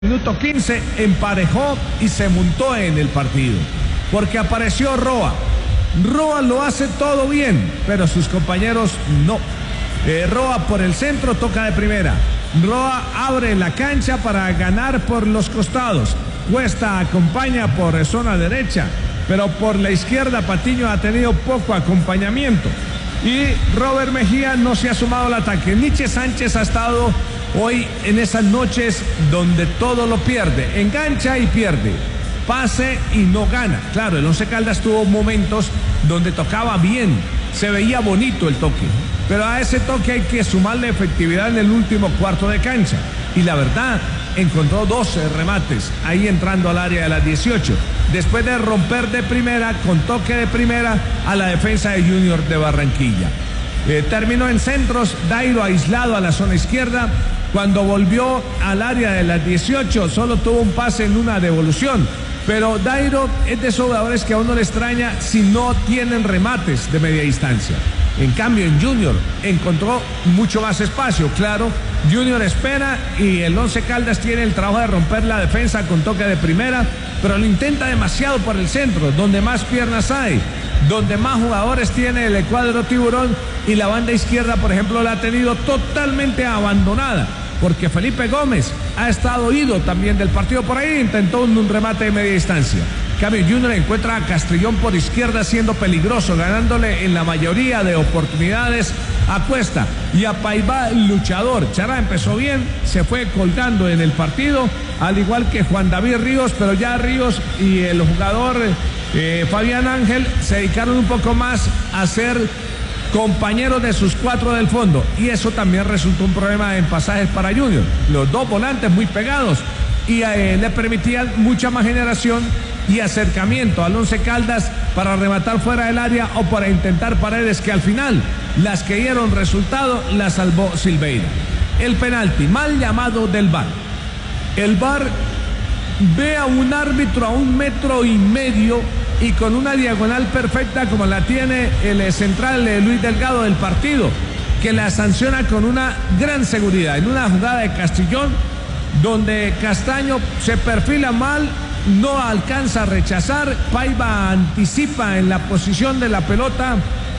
Minuto 15 emparejó y se montó en el partido, porque apareció Roa. Roa lo hace todo bien, pero sus compañeros no. Roa por el centro toca de primera. Roa abre la cancha para ganar por los costados. Cuesta acompaña por zona derecha, pero por la izquierda Patiño ha tenido poco acompañamiento. Y Robert Mejía no se ha sumado al ataque. Nietzsche Sánchez ha estado hoy en esas noches donde todo lo pierde, engancha y pierde, pase y no gana. Claro, el Once Caldas tuvo momentos donde tocaba bien, se veía bonito el toque, pero a ese toque hay que sumarle efectividad en el último cuarto de cancha. Y la verdad, encontró 12 remates ahí entrando al área de las 18, después de romper de primera, con toque de primera, a la defensa de Junior de Barranquilla. Terminó en centros, Dairo aislado a la zona izquierda. Cuando volvió al área de las 18, solo tuvo un pase en una devolución. Pero Dairo es de esos jugadores que a uno le extraña si no tienen remates de media distancia. En cambio, en Junior encontró mucho más espacio. Claro, Junior espera y el Once Caldas tiene el trabajo de romper la defensa con toque de primera, pero lo intenta demasiado por el centro, donde más piernas hay, donde más jugadores tiene el cuadro tiburón, y la banda izquierda, por ejemplo, la ha tenido totalmente abandonada, porque Felipe Gómez ha estado ido también del partido. Por ahí intentó un remate de media distancia. Cambio, Junior encuentra a Castrillón por izquierda siendo peligroso, ganándole en la mayoría de oportunidades a Cuesta y a Paiva, luchador. Chará empezó bien, se fue colgando en el partido, al igual que Juan David Ríos, pero ya Ríos y el jugador Fabián Ángel se dedicaron un poco más a ser compañeros de sus cuatro del fondo, y eso también resultó un problema en pasajes para Junior. Los dos volantes muy pegados y le permitían mucha más generación y acercamiento al Once Caldas para rematar fuera del área o para intentar paredes, que al final las que dieron resultado las salvó Silveira. El penalti mal llamado del VAR. El VAR ve a un árbitro a 1,5 metros y con una diagonal perfecta como la tiene el central Luis Delgado del partido, que la sanciona con una gran seguridad en una jugada de Castrillón donde Castaño se perfila mal, no alcanza a rechazar. Paiva anticipa en la posición de la pelota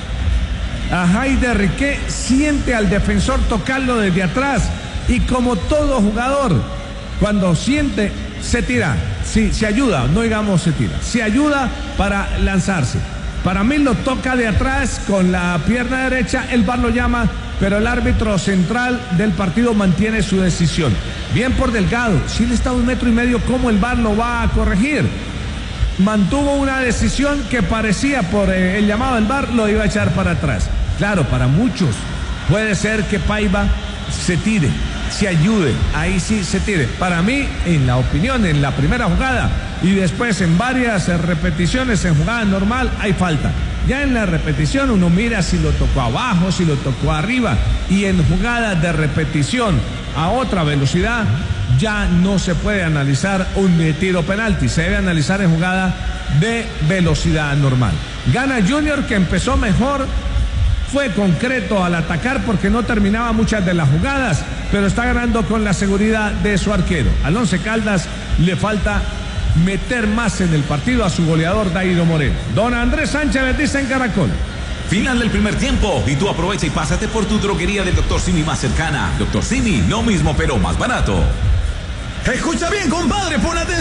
a Haider Riquet, siente al defensor tocarlo desde atrás, y como todo jugador, cuando siente, se tira. Sí, se ayuda, no digamos se tira, se ayuda para lanzarse. Para mí lo toca de atrás con la pierna derecha, el VAR lo llama, pero el árbitro central del partido mantiene su decisión. Bien por Delgado, si él está a 1,5 metros, ¿cómo el VAR lo va a corregir? Mantuvo una decisión que parecía, por el llamado del VAR, lo iba a echar para atrás. Claro, para muchos puede ser que Paiva se tire, se ayude, ahí sí se tire. Para mí, en la opinión, en la primera jugada y después en varias repeticiones en jugada normal hay falta. Ya en la repetición uno mira si lo tocó abajo, si lo tocó arriba, y en jugada de repetición a otra velocidad ya no se puede analizar un tiro penalti, se debe analizar en jugada de velocidad normal. Gana Junior, que empezó mejor, fue concreto al atacar porque no terminaba muchas de las jugadas, pero está ganando con la seguridad de su arquero. Al Once Caldas le falta meter más en el partido a su goleador Dairo Moreno. Don Andrés Sánchez les dice en Caracol. Final del primer tiempo y tú aprovecha y pásate por tu droguería del Dr. Simi más cercana. Dr. Simi, lo mismo pero más barato. Escucha bien, compadre, pon atención.